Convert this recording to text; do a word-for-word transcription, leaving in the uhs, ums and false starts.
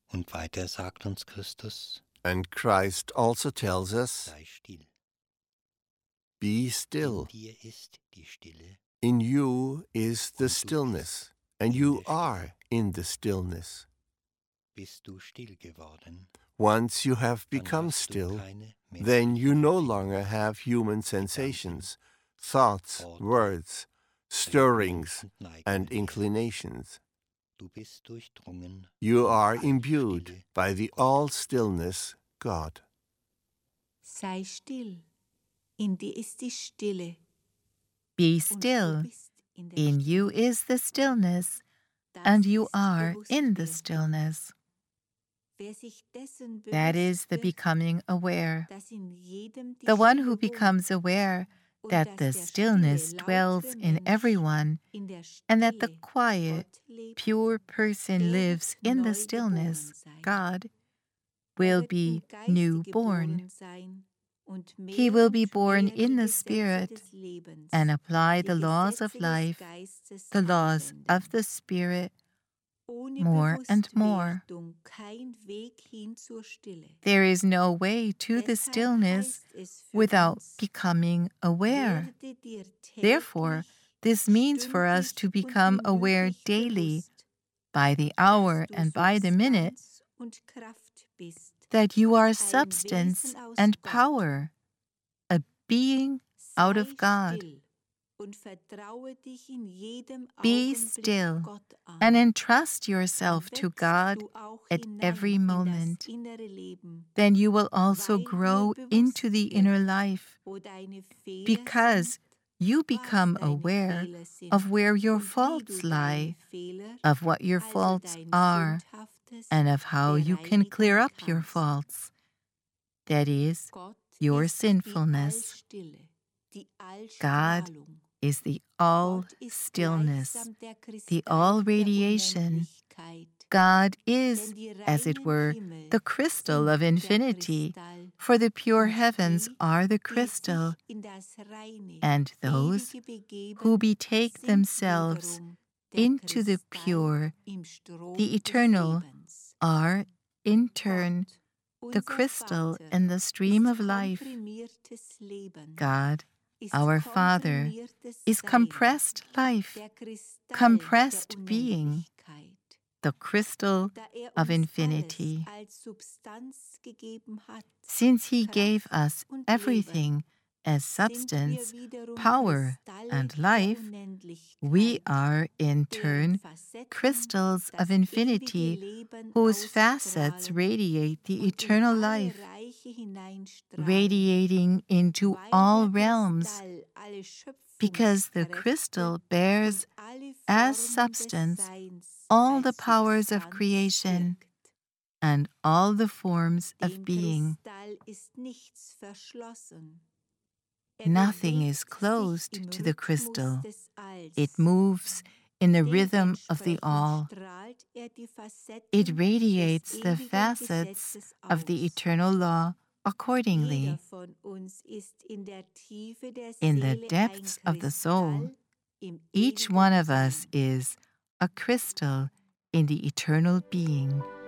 Und weiter sagt uns Christus, And Christ also tells us, sei still. be In still. dir ist die Stille. In you is the Und du stillness, bist and in you der Stille. are in the stillness. Bist du still geworden, Once you have dann become hast du still, keine then you menschlichen no Empfindungen, longer have human sensations, thoughts, Worte, words, stirrings, Regungen und Neigungen and mehr. inclinations. Du bist durchdrungen You von are der imbued Allstille by the Gottes. all-stillness God. Sei still, in dir ist die Stille. Be Und still. du bist in der In you Stille. is the stillness, Das and you ist are in the Bewusstwerdung. stillness. Wer sich dessen That bewusst is the wird, becoming aware. dass in jedem die The one Stille who wohnt becomes aware und that dass the der stillness stille, dwells lautere in Mensch everyone, in der and that the Stille quiet, Gott lebt, pure person der lives wird in the neu stillness, geboren sein. God, Er will wird be im Geiste newborn. geboren sein und He mehr will be und born mehr in die the Gesetze Spirit des Lebens, and apply die the laws of Gesetze des life, Geistes the laws anwenden. of the Spirit, Ohne more and more. Bewusstwerdung kein Weg hin zur Stille. There is no way to the Deshalb stillness heißt es für without uns, becoming aware. werde dir Therefore, täglich, this means for us to stündlich und become aware minütlich daily, bewusst, by the hour dass du and by the minute, Substanz und Kraft bist, that you are ein substance Wesen aus and Gott. power, a being out Sei of God. still und vertraue dich in jedem Be Augenblick still Gott an. and entrust Dann yourself to wächst God du auch at hinein every in moment. das innere Leben, Then you will also weil dir grow bewusst into the inner wird, life, wo deine Fehler because sind, you was become deine aware Fehler sind of where your und wie faults du deine lie, Fehler, of what your also faults dein are, Sündhaftes, and of how you can clear bereinigen up your kannst. faults. That is, Gott your ist sinfulness. die Allstille, die God Allstrahlung. is the all Gott ist stillness, gleichsam der the Kristall all der radiation. Unendlichkeit. God is, Denn die as it reinen were, Himmel the crystal sind of der infinity, Kristall, for the pure und heavens die, are the die crystal, sich in das reine, and those ewige begeben, who betake sind themselves wiederum der into the Kristall pure, im Strom the des eternal, Lebens. are, in turn, Gott, the unser crystal Vater, in the stream ist of life. komprimiertes Leben, God, ist our Father, komprimiertes is Sein, compressed life, der Kristall compressed der being, Unendlichkeit. the crystal Da er of uns infinity. alles als Substanz gegeben hat, Since He gave Kraft us und everything Leben, as sind wir substance, wiederum power, Kristalle and der life, Unendlichkeit, we are in deren turn Facetten crystals das of infinity, ewige Leben whose facets ausstrahlen radiate the und in eternal alle life, Reiche hineinstrahlen, radiating into weil all der realms, Kristall alle because the Schöpfungskräfte crystal bears und alle as Formen des substance Seins all the als powers of Substanz creation birgt. and all the forms of Dem being. Kristall ist nichts verschlossen. Er Nothing bewegt is sich closed im to the Rhythmus crystal. des Alls. It moves in the rhythm of the Dementsprechend all. strahlt er die Facetten It des radiates the ewigen facets Gesetzes of the aus. eternal law accordingly. Jeder von uns ist in der Tiefe der In the Seele depths ein of the soul, Kristall im each ewigen one of us Sein. is a crystal in the eternal being.